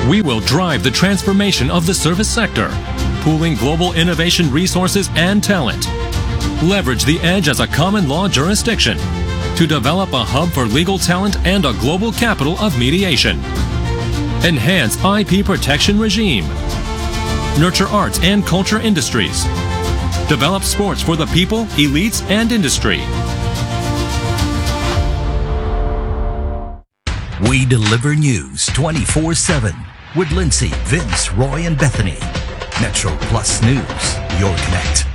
We will drive the transformation of the service sector, pooling global innovation resources and talent. Leverage the edge as a common law jurisdiction to develop a hub for legal talent and a global capital of mediation. Enhance IP protection regime. Nurture arts and culture industries. Develop sports for the people, elites, and industry. We deliver news 24/7 with Lindsay, Vince, Roy, and Bethany. Metro Plus News, your connect.